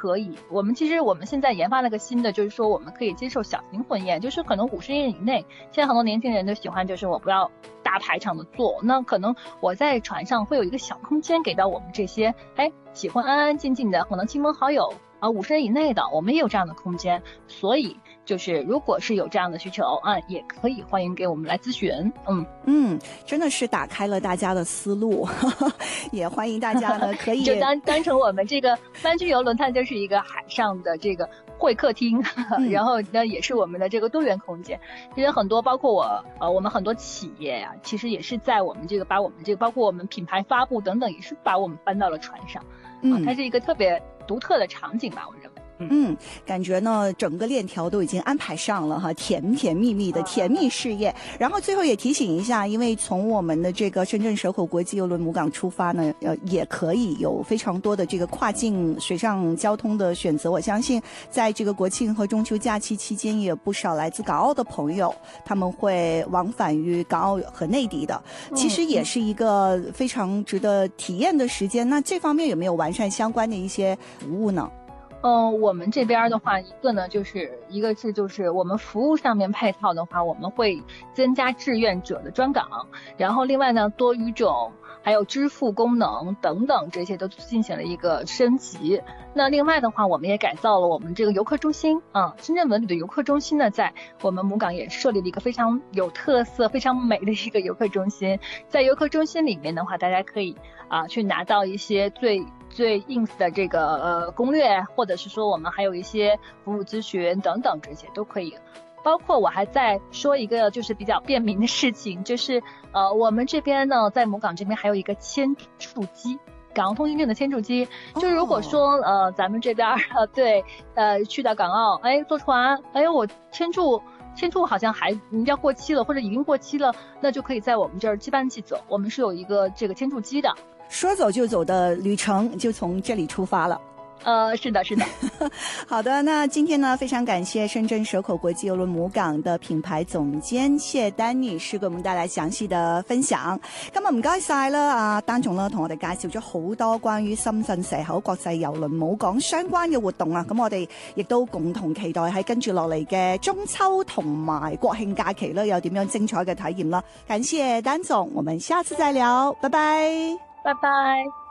可以。我们现在研发了个新的，就是说我们可以接受小型婚宴，就是可能50人以内。现在很多年轻人都喜欢，就是我不要大排场的做，那可能我在船上会有一个小空间给到我们这些喜欢安安静静的，可能亲朋好友50人以内的，我们也有这样的空间。所以就是如果是有这样的需求也可以欢迎给我们来咨询。 真的是打开了大家的思路也欢迎大家呢可以就当成我们这个湾区游轮它就是一个海上的这个会客厅然后呢也是我们的这个多元空间。其实很多包括我们很多企业呀，其实也是在我们这个把我们这个包括我们品牌发布等等，也是把我们搬到了船上。它是一个特别独特的场景吧，我认为。 感觉呢整个链条都已经安排上了哈，甜甜蜜蜜的甜蜜事业。然后最后也提醒一下，因为从我们的这个深圳蛇口国际邮轮母港出发呢，也可以有非常多的这个跨境水上交通的选择。我相信在这个国庆和中秋假期期间，也有不少来自港澳的朋友，他们会往返于港澳和内地的，其实也是一个非常值得体验的时间。那这方面有没有完善相关的一些服务呢？ 我们这边的话，一个是就是我们服务上面配套的话，我们会增加志愿者的专岗，然后另外呢多语种还有支付功能等等，这些都进行了一个升级。那另外的话，我们也改造了我们这个游客中心深圳文旅的游客中心呢，在我们母港也设立了一个非常有特色非常美的一个游客中心。在游客中心里面的话，大家可以去拿到一些最 ins 的这个攻略，或者是说我们还有一些服务咨询等等，这些都可以。包括我还在说一个就是比较便民的事情，就是我们这边呢在母港这边还有一个签注机，港澳通行证的签注机。就如果说咱们这边去到港澳坐船我签注好像还要过期了，或者已经过期了，那就可以在我们这儿即办即走，我们是有一个这个签注机的。 说走就走的旅程就从这里出发了。 是的好的，那今天呢非常感谢深圳蛇口国际邮轮母港的品牌總監謝丹女士給我們帶來詳細的分享。今日唔該晒啦，丹總啦同我哋介紹咗好多關於深圳蛇口國際郵輪母港相關嘅活動啊，咁我哋亦都共同期待喺跟住落嚟嘅中秋同埋國慶假期咧有點樣精彩嘅體驗啦。感謝丹總，我們下次再聊，拜拜。 拜拜。